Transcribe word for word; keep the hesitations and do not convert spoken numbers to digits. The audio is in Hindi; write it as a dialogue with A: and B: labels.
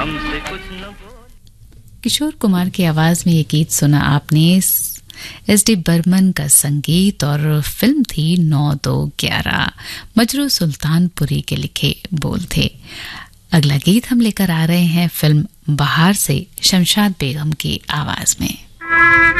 A: हमसे कुछ न बोल।
B: किशोर कुमार की आवाज में ये गीत सुना आपने। एस डी बर्मन का संगीत और फिल्म थी नौ दो ग्यारह। मजरू सुल्तानपुरी के लिखे बोल थे। अगला गीत हम लेकर आ रहे हैं फिल्म बहार से शमशाद बेगम की आवाज में।